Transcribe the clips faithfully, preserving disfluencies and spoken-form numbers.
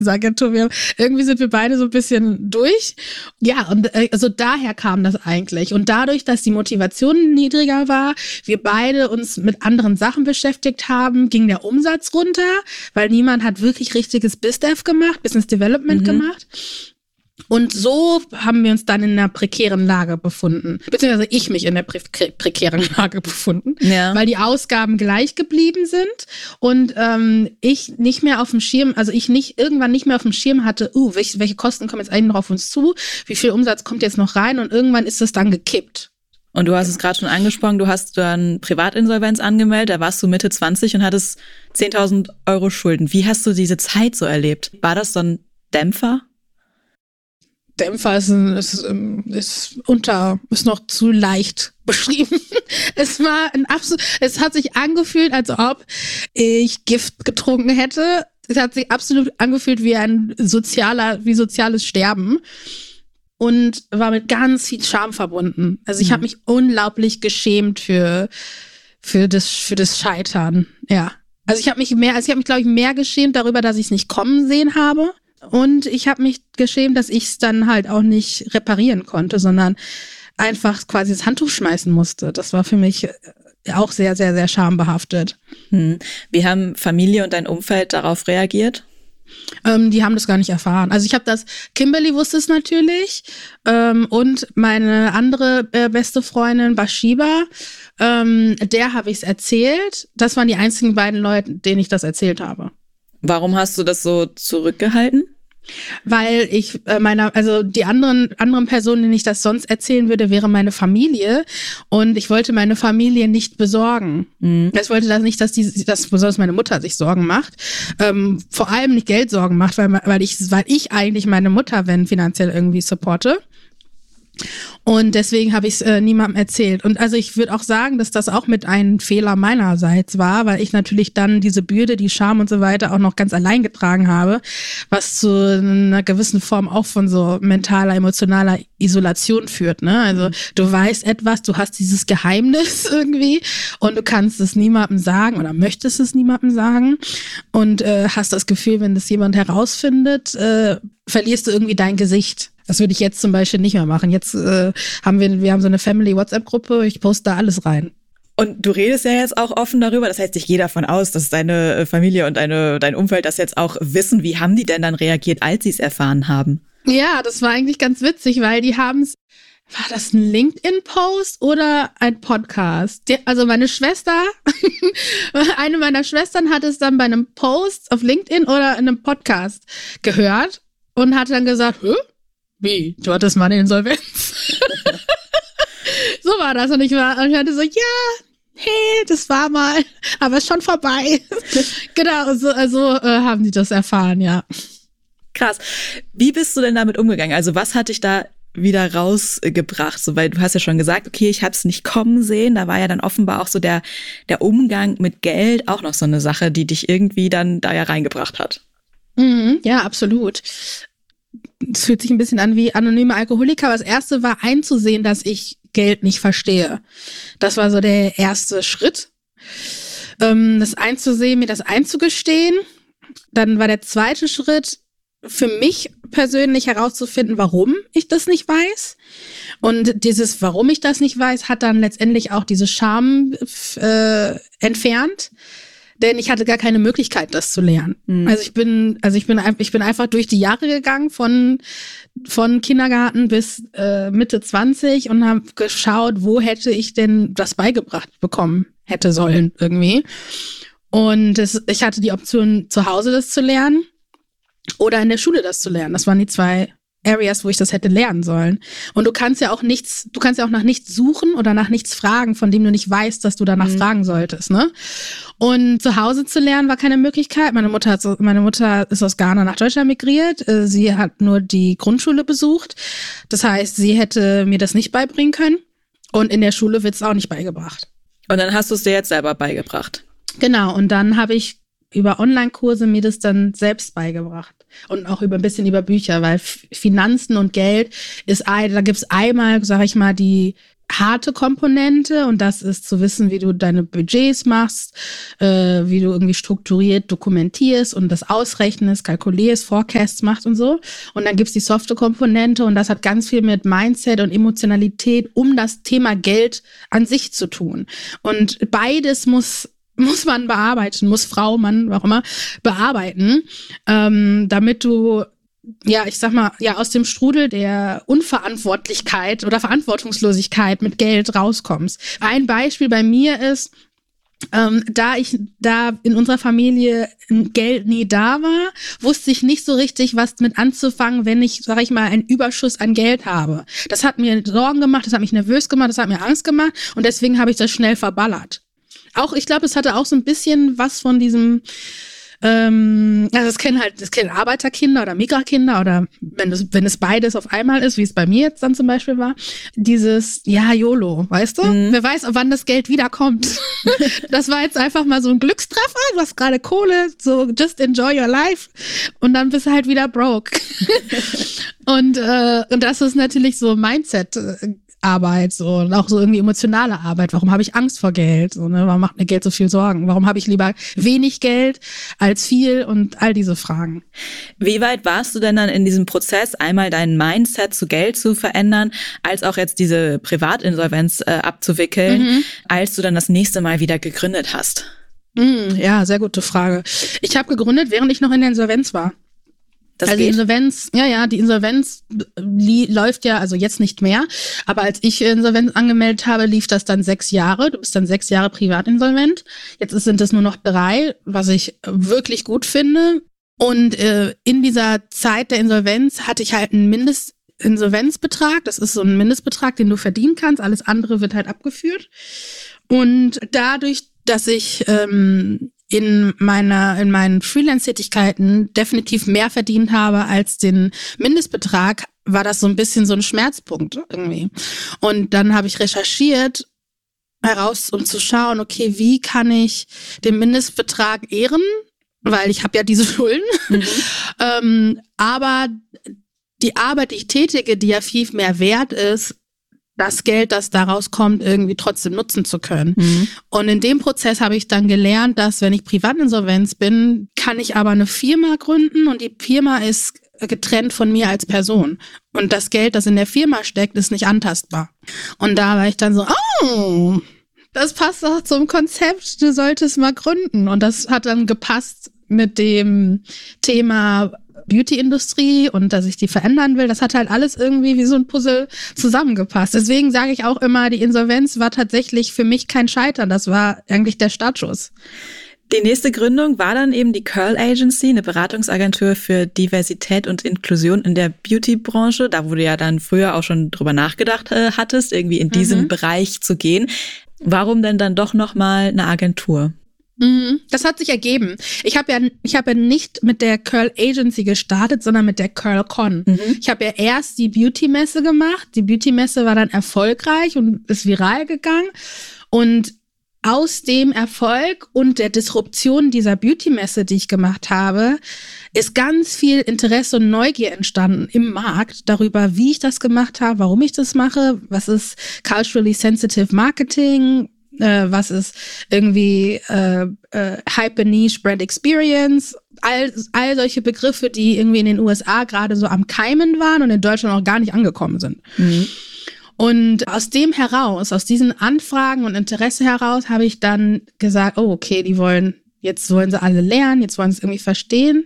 Agentur. Wir, irgendwie sind wir beide so ein bisschen durch. Ja, und äh, also daher kam das eigentlich. Und dadurch, dass die Motivation niedriger war, wir beide uns mit anderen Sachen beschäftigt haben, ging der Umsatz runter, weil niemand hat wirklich richtiges BizDev gemacht, Business Development mhm. gemacht. Und so haben wir uns dann in einer prekären Lage befunden, beziehungsweise ich mich in der pre- prekären Lage befunden, ja. weil die Ausgaben gleich geblieben sind und ähm, ich nicht mehr auf dem Schirm, also ich nicht irgendwann nicht mehr auf dem Schirm hatte, uh, welche, welche Kosten kommen jetzt eigentlich noch auf uns zu, wie viel Umsatz kommt jetzt noch rein und irgendwann ist es dann gekippt. Und du hast es gerade schon angesprochen, du hast dann Privatinsolvenz angemeldet, da warst du Mitte zwanzig und hattest zehntausend Euro Schulden. Wie hast du diese Zeit so erlebt? War das so ein Dämpfer? Dämpfer ist, ein, ist, ist unter, ist noch zu leicht beschrieben. Es war ein absolut, es hat sich angefühlt, als ob ich Gift getrunken hätte. Es hat sich absolut angefühlt wie ein sozialer, wie soziales Sterben und war mit ganz viel Scham verbunden. Also ich mhm. habe mich unglaublich geschämt für, für das, für das Scheitern. Ja. Also ich habe mich mehr, also ich habe mich, glaube ich, mehr geschämt darüber, dass ich es nicht kommen sehen habe. Und ich habe mich geschämt, dass ich es dann halt auch nicht reparieren konnte, sondern einfach quasi das Handtuch schmeißen musste. Das war für mich auch sehr, sehr, sehr schambehaftet. Hm. Wie haben Familie und dein Umfeld darauf reagiert? Ähm, die haben das gar nicht erfahren. Also ich habe das, Kimberly wusste es natürlich ähm, und meine andere äh, beste Freundin, Bashiba, ähm, der habe ich es erzählt. Das waren die einzigen beiden Leute, denen ich das erzählt habe. Warum hast du das so zurückgehalten? Weil ich äh, meiner, also die anderen anderen Personen, denen ich das sonst erzählen würde, wäre meine Familie und ich wollte meine Familie nicht besorgen. Mhm. Ich wollte das nicht, dass die, dass besonders meine Mutter sich Sorgen macht, ähm, vor allem nicht Geldsorgen macht, weil weil ich weil ich eigentlich meine Mutter, wenn finanziell irgendwie supporte. Und deswegen habe ich es äh, niemandem erzählt. Und also ich würde auch sagen, dass das auch mit einem Fehler meinerseits war, weil ich natürlich dann diese Bürde, die Scham und so weiter auch noch ganz allein getragen habe, was zu einer gewissen Form auch von so mentaler, emotionaler Isolation führt. Ne? Also du weißt etwas, du hast dieses Geheimnis irgendwie und du kannst es niemandem sagen oder möchtest es niemandem sagen und äh, hast das Gefühl, wenn das jemand herausfindet, äh, verlierst du irgendwie dein Gesicht. Das würde ich jetzt zum Beispiel nicht mehr machen. Jetzt äh, haben wir, wir haben so eine Family-WhatsApp-Gruppe, ich poste da alles rein. Und du redest ja jetzt auch offen darüber, das heißt, ich gehe davon aus, dass deine Familie und deine, dein Umfeld das jetzt auch wissen. Wie haben die denn dann reagiert, als sie es erfahren haben? Ja, das war eigentlich ganz witzig, weil die haben es, war das ein LinkedIn-Post oder ein Podcast? Die, also meine Schwester, eine meiner Schwestern hat es dann bei einem Post auf LinkedIn oder in einem Podcast gehört und hat dann gesagt, hä? Wie? Du hattest mal eine Insolvenz. So war das. Und ich war, und ich hatte so, ja, hey, das war mal, aber ist schon vorbei. Genau, so, also äh, haben die das erfahren, ja. Krass. Wie bist du denn damit umgegangen? Also was hat dich da wieder rausgebracht? So, weil du hast ja schon gesagt, okay, ich habe es nicht kommen sehen. Da war ja dann offenbar auch so der, der Umgang mit Geld auch noch so eine Sache, die dich irgendwie dann da ja reingebracht hat. Mhm, ja, absolut. Es fühlt sich ein bisschen an wie anonyme Alkoholiker. Aber das erste war einzusehen, dass ich Geld nicht verstehe. Das war so der erste Schritt. Ähm, das einzusehen, mir das einzugestehen. Dann war der zweite Schritt, für mich persönlich herauszufinden, warum ich das nicht weiß. Und dieses, warum ich das nicht weiß, hat dann letztendlich auch diese Scham äh, entfernt. Denn ich hatte gar keine Möglichkeit, das zu lernen. Mhm. Also ich bin, also ich bin, ich bin einfach durch die Jahre gegangen, von von Kindergarten bis äh, Mitte zwanzig und habe geschaut, wo hätte ich denn das beigebracht bekommen hätte sollen irgendwie. Und es, ich hatte die Option, zu Hause das zu lernen oder in der Schule das zu lernen. Das waren die zwei Areas, wo ich das hätte lernen sollen. Und du kannst ja auch nichts, du kannst ja auch nach nichts suchen oder nach nichts fragen, von dem du nicht weißt, dass du danach mhm. fragen solltest, ne? Und zu Hause zu lernen war keine Möglichkeit. Meine Mutter hat so, meine Mutter ist aus Ghana nach Deutschland migriert. Sie hat nur die Grundschule besucht. Das heißt, sie hätte mir das nicht beibringen können. Und in der Schule wird es auch nicht beigebracht. Und dann hast du es dir jetzt selber beigebracht? Genau. Und dann habe ich über Online-Kurse mir das dann selbst beigebracht. und auch über ein bisschen über Bücher, weil F- Finanzen und Geld ist, ein, da gibt's einmal, sag ich mal, die harte Komponente und das ist zu wissen, wie du deine Budgets machst, äh, wie du irgendwie strukturiert dokumentierst und das ausrechnest, kalkulierst, Forecasts machst und so. Und dann gibt's die softe Komponente und das hat ganz viel mit Mindset und Emotionalität um das Thema Geld an sich zu tun. Und beides muss muss man bearbeiten, muss Frau, Mann, warum immer, bearbeiten, ähm, damit du ja, ich sag mal, ja, aus dem Strudel der Unverantwortlichkeit oder Verantwortungslosigkeit mit Geld rauskommst. Ein Beispiel bei mir ist, ähm, da ich da in unserer Familie Geld nie da war, wusste ich nicht so richtig, was mit anzufangen, wenn ich, sag ich mal, einen Überschuss an Geld habe. Das hat mir Sorgen gemacht, das hat mich nervös gemacht, das hat mir Angst gemacht und deswegen habe ich das schnell verballert. Auch, ich glaube, es hatte auch so ein bisschen was von diesem Ähm, also das kennen halt, das kennen Arbeiterkinder oder Migrakinder oder wenn es, wenn es beides auf einmal ist, wie es bei mir jetzt dann zum Beispiel war, dieses, ja, YOLO, weißt du? Mhm. Wer weiß, wann das Geld wiederkommt. Das war jetzt einfach mal so ein Glückstreffer, du hast gerade Kohle, so just enjoy your life und dann bist du halt wieder broke. und, äh, und das ist natürlich so Mindset, Arbeit, so, und auch so irgendwie emotionale Arbeit. Warum habe ich Angst vor Geld? So, ne? Warum macht mir Geld so viel Sorgen? Warum habe ich lieber wenig Geld als viel und all diese Fragen? Wie weit warst du denn dann in diesem Prozess, einmal dein Mindset zu Geld zu verändern, als auch jetzt diese Privatinsolvenz äh, abzuwickeln, mhm. als du dann das nächste Mal wieder gegründet hast? Mhm, ja, sehr gute Frage. Ich habe gegründet, während ich noch in der Insolvenz war. Das also geht? Die Insolvenz, ja, ja, die Insolvenz li- läuft ja, also jetzt nicht mehr, aber als ich Insolvenz angemeldet habe, lief das dann sechs Jahre. Du bist dann sechs Jahre privatinsolvent. Jetzt sind es nur noch drei, was ich wirklich gut finde. Und äh, in dieser Zeit der Insolvenz hatte ich halt einen Mindestinsolvenzbetrag. Das ist so ein Mindestbetrag, den du verdienen kannst. Alles andere wird halt abgeführt. Und dadurch, dass ich ähm, in meiner, in meinen Freelance-Tätigkeiten definitiv mehr verdient habe als den Mindestbetrag, war das so ein bisschen so ein Schmerzpunkt irgendwie. Und dann habe ich recherchiert heraus, um zu schauen, okay, wie kann ich den Mindestbetrag ehren? Weil ich habe ja diese Schulden. Mhm. ähm, aber die Arbeit, die ich tätige, die ja viel mehr wert ist, das Geld, das daraus kommt, irgendwie trotzdem nutzen zu können. Mhm. Und in dem Prozess habe ich dann gelernt, dass wenn ich Privatinsolvenz bin, kann ich aber eine Firma gründen und die Firma ist getrennt von mir als Person. Und das Geld, das in der Firma steckt, ist nicht antastbar. Und da war ich dann so, oh, das passt doch zum Konzept, du solltest mal gründen. Und das hat dann gepasst mit dem Thema Beauty-Industrie und dass ich die verändern will. Das hat halt alles irgendwie wie so ein Puzzle zusammengepasst. Deswegen sage ich auch immer, die Insolvenz war tatsächlich für mich kein Scheitern. Das war eigentlich der Startschuss. Die nächste Gründung war dann eben die Curl Agency, eine Beratungsagentur für Diversität und Inklusion in der Beauty-Branche. Da wo du ja dann früher auch schon drüber nachgedacht äh, hattest, irgendwie in diesem mhm. Bereich zu gehen. Warum denn dann doch nochmal eine Agentur? Das hat sich ergeben. Ich habe ja, ich habe ja nicht mit der Curl Agency gestartet, sondern mit der CurlCon. Mhm. Ich habe ja erst die Beauty-Messe gemacht. Die Beauty-Messe war dann erfolgreich und ist viral gegangen. Und aus dem Erfolg und der Disruption dieser Beauty-Messe, die ich gemacht habe, ist ganz viel Interesse und Neugier entstanden im Markt darüber, wie ich das gemacht habe, warum ich das mache, was ist culturally sensitive Marketing, Äh, was ist irgendwie äh, äh, Hyper Niche Brand Experience, all, all solche Begriffe, die irgendwie in den U S A gerade so am Keimen waren und in Deutschland auch gar nicht angekommen sind. Mhm. Und aus dem heraus, aus diesen Anfragen und Interesse heraus, habe ich dann gesagt, oh, okay, die wollen, jetzt wollen sie alle lernen, jetzt wollen sie es irgendwie verstehen.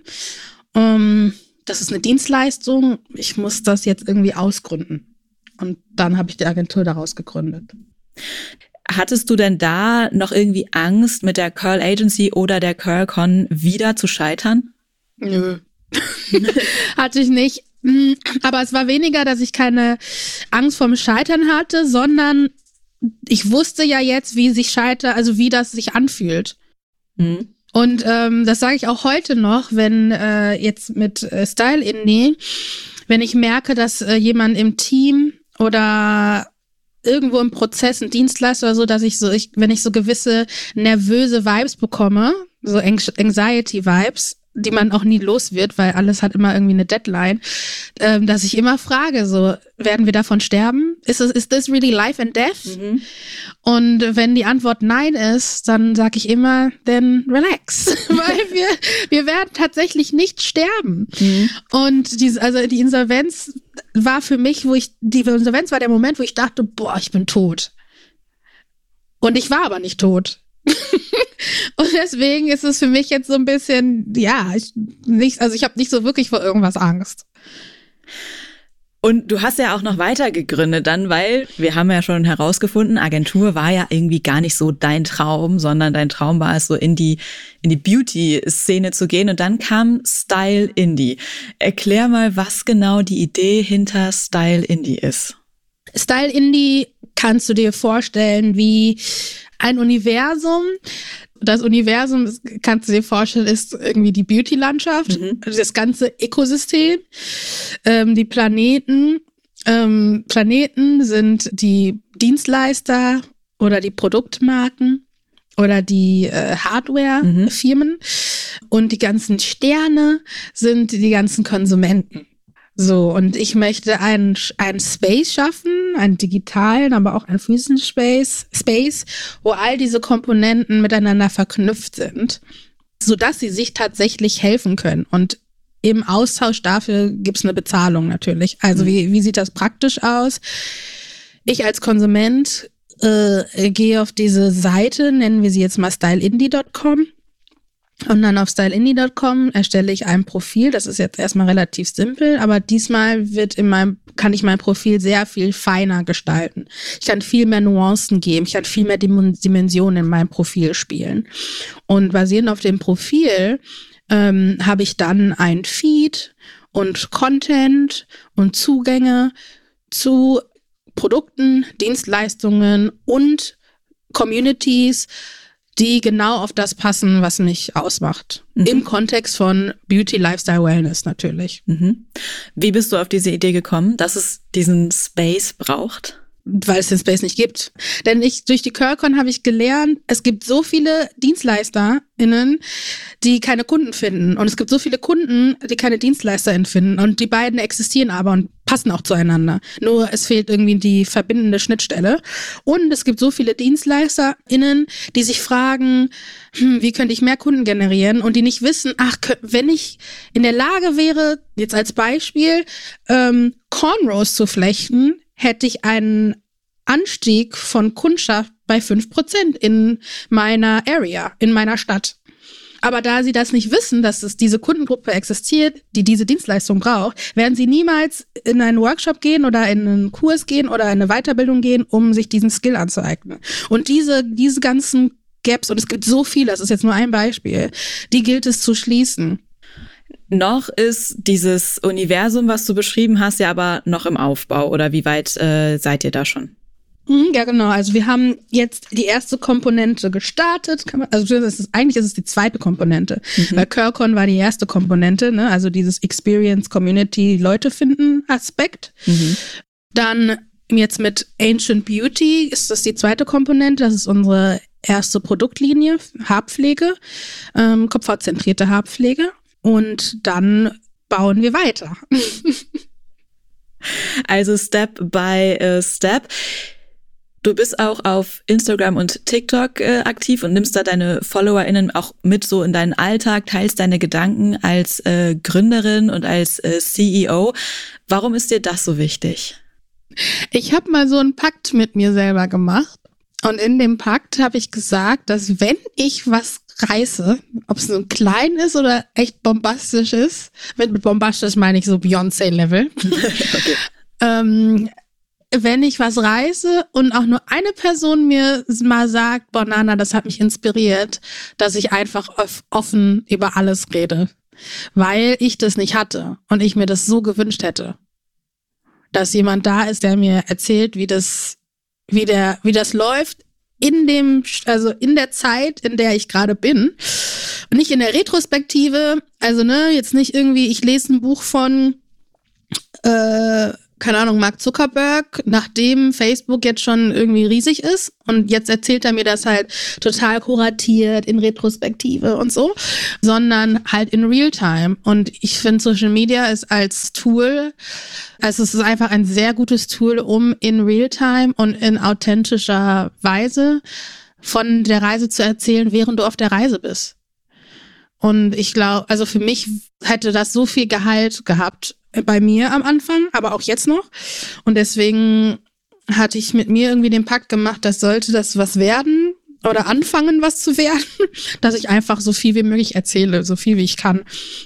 Um, das ist eine Dienstleistung, ich muss das jetzt irgendwie ausgründen. Und dann habe ich die Agentur daraus gegründet. Hattest du denn da noch irgendwie Angst, mit der Curl Agency oder der CurlCon wieder zu scheitern? Nö. Hatte ich nicht. Aber es war weniger, dass ich keine Angst vorm Scheitern hatte, sondern ich wusste ja jetzt, wie sich Scheitern, also wie das sich anfühlt. Mhm. Und ähm, das sage ich auch heute noch, wenn äh, jetzt mit äh, Style Indie, wenn ich merke, dass äh, jemand im Team oder irgendwo im Prozess, ein Dienstleister oder so, dass ich so, ich, wenn ich so gewisse nervöse Vibes bekomme, so Anxiety-Vibes, die man auch nie los wird, weil alles hat immer irgendwie eine Deadline, ähm, dass ich immer frage, so, werden wir davon sterben? Ist es, is this really life and death? Mhm. Und wenn die Antwort nein ist, dann sage ich immer, then relax, weil wir, wir werden tatsächlich nicht sterben. Mhm. Und diese, also die Insolvenz war für mich, wo ich, die Insolvenz war der Moment, wo ich dachte, boah, ich bin tot. Und ich war aber nicht tot. Und deswegen ist es für mich jetzt so ein bisschen, ja, ich nicht, also ich habe nicht so wirklich vor irgendwas Angst. Und du hast ja auch noch weiter gegründet dann, weil wir haben ja schon herausgefunden, Agentur war ja irgendwie gar nicht so dein Traum, sondern dein Traum war es so in die in die Beauty-Szene zu gehen und dann kam Style Indie. Erklär mal, was genau die Idee hinter Style Indie ist. Style Indie kannst du dir vorstellen wie ein Universum. Das Universum, kannst du dir vorstellen, ist irgendwie die Beauty-Landschaft, mhm. das ganze Ökosystem, ähm, die Planeten. Ähm, Planeten sind die Dienstleister oder die Produktmarken oder die äh, Hardware-Firmen mhm. und die ganzen Sterne sind die ganzen Konsumenten. So, und ich möchte einen, einen Space schaffen, einen digitalen, aber auch einen physischen Space, Space, wo all diese Komponenten miteinander verknüpft sind, sodass sie sich tatsächlich helfen können. Und im Austausch dafür gibt's eine Bezahlung natürlich. Also mhm. wie, wie sieht das praktisch aus? Ich als Konsument äh, gehe auf diese Seite, nennen wir sie jetzt mal style indie dot com. Und dann auf style indie dot com erstelle ich ein Profil. Das ist jetzt erstmal relativ simpel, aber diesmal wird in meinem, kann ich mein Profil sehr viel feiner gestalten. Ich kann viel mehr Nuancen geben. Ich kann viel mehr Dimensionen in meinem Profil spielen. Und basierend auf dem Profil ähm, habe ich dann ein Feed und Content und Zugänge zu Produkten, Dienstleistungen und Communities, die genau auf das passen, was mich ausmacht. Mhm. Im Kontext von Beauty, Lifestyle, Wellness natürlich. Mhm. Wie bist du auf diese Idee gekommen, dass es diesen Space braucht? Weil es den Space nicht gibt. Denn ich, durch die Curlcon habe ich gelernt, es gibt so viele DienstleisterInnen, die keine Kunden finden. Und es gibt so viele Kunden, die keine DienstleisterInnen finden. Und die beiden existieren aber und passen auch zueinander. Nur es fehlt irgendwie die verbindende Schnittstelle. Und es gibt so viele DienstleisterInnen, die sich fragen, hm, wie könnte ich mehr Kunden generieren? Und die nicht wissen, ach, wenn ich in der Lage wäre, jetzt als Beispiel, ähm, Cornrows zu flechten, hätte ich einen Anstieg von Kundschaft bei fünf Prozent in meiner Area, in meiner Stadt. Aber da sie das nicht wissen, dass es diese Kundengruppe existiert, die diese Dienstleistung braucht, werden sie niemals in einen Workshop gehen oder in einen Kurs gehen oder in eine Weiterbildung gehen, um sich diesen Skill anzueignen. Und diese, diese ganzen Gaps, und es gibt so viele, das ist jetzt nur ein Beispiel, die gilt es zu schließen. Noch ist dieses Universum, was du beschrieben hast, ja aber noch im Aufbau. Oder wie weit äh, seid ihr da schon? Ja, genau. Also wir haben jetzt die erste Komponente gestartet. Kann man, also das ist, eigentlich ist es die zweite Komponente. Mhm. Weil Curlcon war die erste Komponente, ne? Also dieses Experience, Community, Leute finden Aspekt. Mhm. Dann jetzt mit Ancient Beauty ist das die zweite Komponente. Das ist unsere erste Produktlinie, Haarpflege, ähm, kopfhautzentrierte Haarpflege. Und dann bauen wir weiter. Also Step by uh, Step. Du bist auch auf Instagram und TikTok äh, aktiv und nimmst da deine FollowerInnen auch mit so in deinen Alltag, teilst deine Gedanken als äh, Gründerin und als äh, C E O. Warum ist dir das so wichtig? Ich habe mal so einen Pakt mit mir selber gemacht. Und in dem Pakt habe ich gesagt, dass wenn ich was reiße, ob es nun klein ist oder echt bombastisch ist, mit, mit bombastisch meine ich so Beyoncé-Level, okay. ähm, wenn ich was reiße und auch nur eine Person mir mal sagt, boah, Nana, das hat mich inspiriert, dass ich einfach offen über alles rede, weil ich das nicht hatte und ich mir das so gewünscht hätte, dass jemand da ist, der mir erzählt, wie das wie der, wie das läuft in dem, also in der Zeit, in der ich gerade bin. Und nicht in der Retrospektive, also ne, jetzt nicht irgendwie, ich lese ein Buch von äh, keine Ahnung, Mark Zuckerberg, nachdem Facebook jetzt schon irgendwie riesig ist und jetzt erzählt er mir das halt total kuratiert in Retrospektive und so, sondern halt in Realtime. Und ich finde, Social Media ist als Tool, also es ist einfach ein sehr gutes Tool, um in Realtime und in authentischer Weise von der Reise zu erzählen, während du auf der Reise bist. Und ich glaube, also für mich hätte das so viel Gehalt gehabt bei mir am Anfang, aber auch jetzt noch. Und deswegen hatte ich mit mir irgendwie den Pakt gemacht, dass sollte das was werden oder anfangen, was zu werden, dass ich einfach so viel wie möglich erzähle, so viel wie ich kann.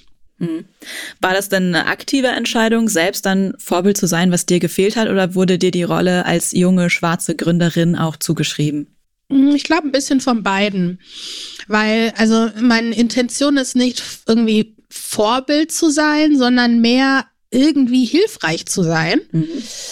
War das denn eine aktive Entscheidung, selbst dann Vorbild zu sein, was dir gefehlt hat, oder wurde dir die Rolle als junge, schwarze Gründerin auch zugeschrieben? Ich glaube, ein bisschen von beiden. Weil, also meine Intention ist nicht irgendwie Vorbild zu sein, sondern mehr irgendwie hilfreich zu sein. Mhm.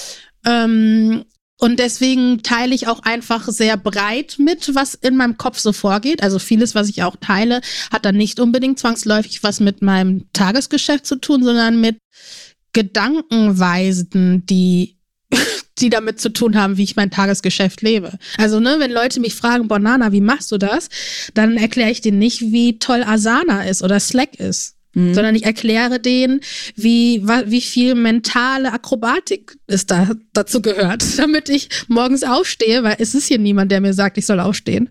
Ähm, und deswegen teile ich auch einfach sehr breit mit, was in meinem Kopf so vorgeht. Also vieles, was ich auch teile, hat dann nicht unbedingt zwangsläufig was mit meinem Tagesgeschäft zu tun, sondern mit Gedankenweisen, die die damit zu tun haben, wie ich mein Tagesgeschäft lebe. Also, ne, wenn Leute mich fragen, boah, Nana, wie machst du das? Dann erkläre ich denen nicht, wie toll Asana ist oder Slack ist. Mhm. Sondern ich erkläre denen, wie, wie viel mentale Akrobatik es da dazu gehört, damit ich morgens aufstehe, weil es ist hier niemand, der mir sagt, ich soll aufstehen.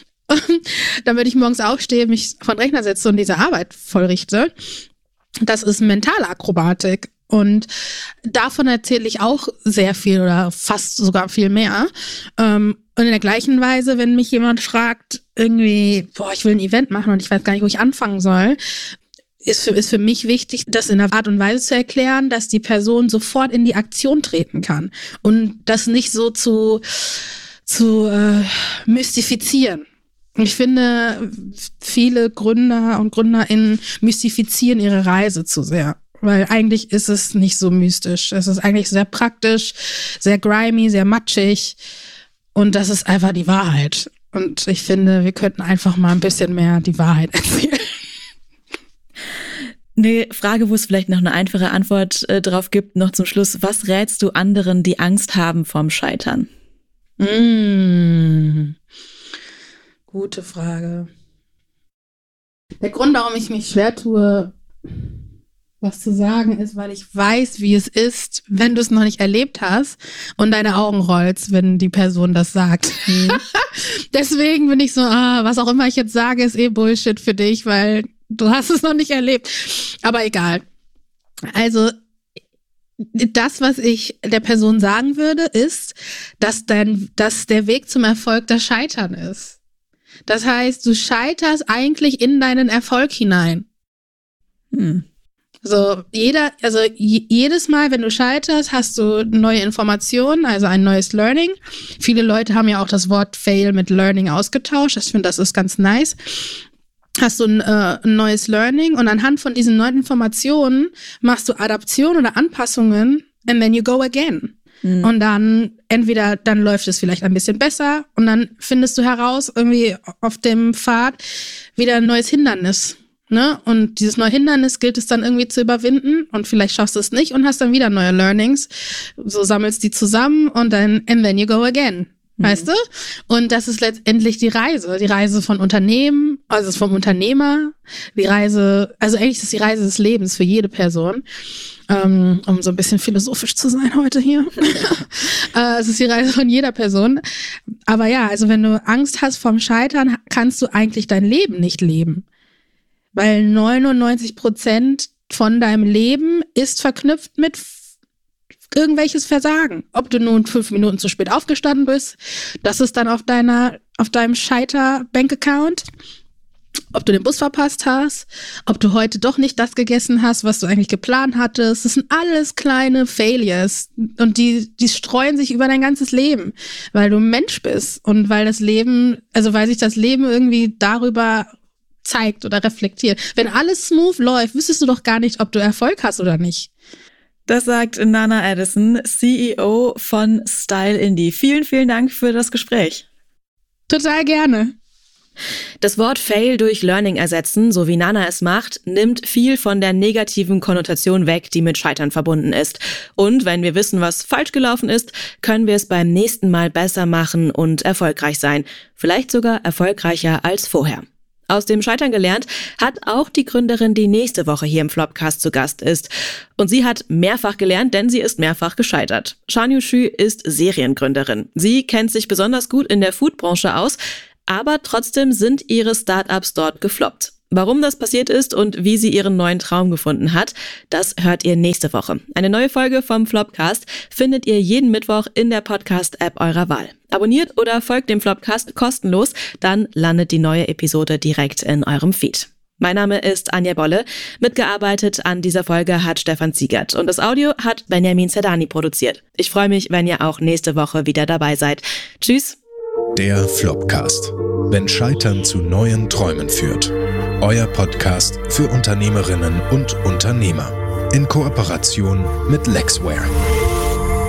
Damit ich morgens aufstehe, mich vor den Rechner setze und diese Arbeit vollrichte. Das ist mentale Akrobatik. Und davon erzähle ich auch sehr viel oder fast sogar viel mehr. Und in der gleichen Weise, wenn mich jemand fragt, irgendwie, boah, ich will ein Event machen und ich weiß gar nicht, wo ich anfangen soll, ist für, ist für mich wichtig, das in einer Art und Weise zu erklären, dass die Person sofort in die Aktion treten kann und das nicht so zu, zu äh, mystifizieren. Ich finde, viele Gründer und GründerInnen mystifizieren ihre Reise zu sehr. Weil eigentlich ist es nicht so mystisch. Es ist eigentlich sehr praktisch, sehr grimy, sehr matschig. Und das ist einfach die Wahrheit. Und ich finde, wir könnten einfach mal ein bisschen mehr die Wahrheit erzählen. Eine Frage, wo es vielleicht noch eine einfache Antwort äh, drauf gibt, noch zum Schluss. Was rätst du anderen, die Angst haben vorm Scheitern? Mmh. Gute Frage. Der Grund, warum ich mich schwer tue, was zu sagen, ist, weil ich weiß, wie es ist, wenn du es noch nicht erlebt hast und deine Augen rollst, wenn die Person das sagt. Mhm. Deswegen bin ich so, ah, was auch immer ich jetzt sage, ist eh Bullshit für dich, weil du hast es noch nicht erlebt. Aber egal. Also das, was ich der Person sagen würde, ist, dass dein, dass der Weg zum Erfolg das Scheitern ist. Das heißt, du scheiterst eigentlich in deinen Erfolg hinein. Hm. So, jeder, also j- jedes Mal, wenn du scheiterst, hast du neue Informationen, also ein neues Learning. Viele Leute haben ja auch das Wort Fail mit Learning ausgetauscht. Ich finde, das ist ganz nice. Hast du ein, äh, ein neues Learning und anhand von diesen neuen Informationen machst du Adaptionen oder Anpassungen and then you go again. Mhm. Und dann entweder, dann läuft es vielleicht ein bisschen besser und dann findest du heraus, irgendwie auf dem Pfad wieder ein neues Hindernis. Ne? Und dieses neue Hindernis gilt es dann irgendwie zu überwinden und vielleicht schaffst du es nicht und hast dann wieder neue Learnings. So sammelst die zusammen und dann and then you go again. Mhm. Weißt du? Und das ist letztendlich die Reise. Die Reise von Unternehmen, also vom Unternehmer, die Reise, also eigentlich ist es die Reise des Lebens für jede Person. Um, um so ein bisschen philosophisch zu sein heute hier. äh, es ist die Reise von jeder Person. Aber ja, also wenn du Angst hast vorm Scheitern, kannst du eigentlich dein Leben nicht leben. Weil neunundneunzig Prozent von deinem Leben ist verknüpft mit f- irgendwelches Versagen. Ob du nun fünf Minuten zu spät aufgestanden bist, das ist dann auf deiner, auf deinem Scheiter-Bank-Account. Ob du den Bus verpasst hast, ob du heute doch nicht das gegessen hast, was du eigentlich geplant hattest. Das sind alles kleine Failures und die, die streuen sich über dein ganzes Leben, weil du ein Mensch bist und weil das Leben, also weil sich das Leben irgendwie darüber zeigt oder reflektiert. Wenn alles smooth läuft, wüsstest du doch gar nicht, ob du Erfolg hast oder nicht. Das sagt Nana Addison, C E O von Style Indie. Vielen, vielen Dank für das Gespräch. Total gerne. Das Wort Fail durch Learning ersetzen, so wie Nana es macht, nimmt viel von der negativen Konnotation weg, die mit Scheitern verbunden ist. Und wenn wir wissen, was falsch gelaufen ist, können wir es beim nächsten Mal besser machen und erfolgreich sein. Vielleicht sogar erfolgreicher als vorher. Aus dem Scheitern gelernt hat auch die Gründerin, die nächste Woche hier im Flopcast zu Gast ist. Und sie hat mehrfach gelernt, denn sie ist mehrfach gescheitert. Shan Yuxu ist Seriengründerin. Sie kennt sich besonders gut in der Foodbranche aus, aber trotzdem sind ihre Startups dort gefloppt. Warum das passiert ist und wie sie ihren neuen Traum gefunden hat, das hört ihr nächste Woche. Eine neue Folge vom Flopcast findet ihr jeden Mittwoch in der Podcast-App eurer Wahl. Abonniert oder folgt dem Flopcast kostenlos, dann landet die neue Episode direkt in eurem Feed. Mein Name ist Anja Bolle. Mitgearbeitet an dieser Folge hat Stefan Ziegert und das Audio hat Benjamin Zerdani produziert. Ich freue mich, wenn ihr auch nächste Woche wieder dabei seid. Tschüss! Der Flopcast. Wenn Scheitern zu neuen Träumen führt. Euer Podcast für Unternehmerinnen und Unternehmer. In Kooperation mit Lexware.